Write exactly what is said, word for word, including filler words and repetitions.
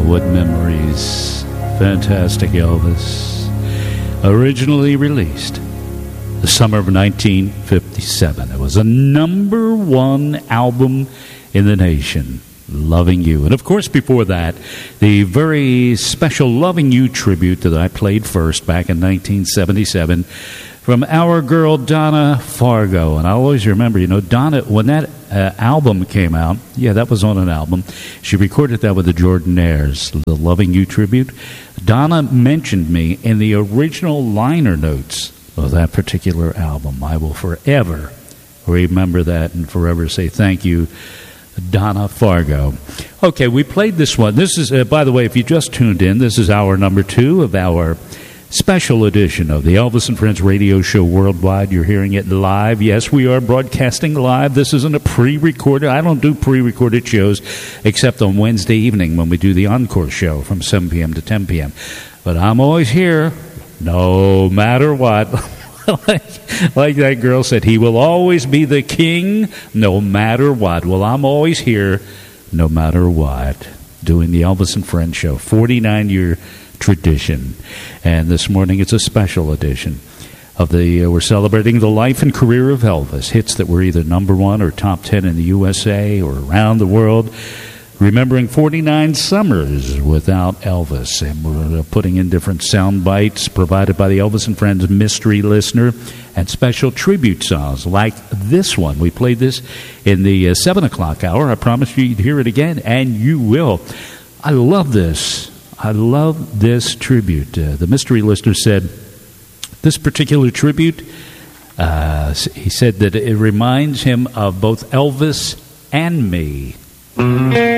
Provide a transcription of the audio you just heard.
what memories. Fantastic Elvis. Originally released the summer of nineteen fifty-seven. It was a number one album in the nation, Loving You. And of course, before that, the very special Loving You tribute that I played first back in nineteen seventy-seven from our girl Donna Fargo. And I always remember, you know, Donna, when that uh, album came out, yeah, that was on an album. She recorded that with the Jordanaires, the Loving You tribute. Donna mentioned me in the original liner notes of that particular album. I will forever remember that and forever say thank you, Donna Fargo. Okay, we played this one. This is, uh, by the way, if you just tuned in, this is hour number two of our special edition of the Elvis and Friends radio show worldwide. You're hearing it live. Yes, we are broadcasting live. This isn't a pre-recorded. I don't do pre-recorded shows except on Wednesday evening when we do the encore show from seven p.m. to ten p.m. But I'm always here, no matter what. like, like that girl said, he will always be the king no matter what. Well, I'm always here no matter what, doing the Elvis and Friends show, forty-nine year tradition. And this morning it's a special edition of the, uh, we're celebrating the life and career of Elvis, hits that were either number one or top ten in the U S A or around the world, remembering forty-nine summers without Elvis. And we're uh, putting in different sound bites provided by the Elvis and Friends mystery listener and special tribute songs like this one. We played this in the uh, seven o'clock hour. I promised you you'd hear it again, and you will. I love this. I love this tribute. Uh, the mystery listener said this particular tribute, uh, he said that it reminds him of both Elvis and me.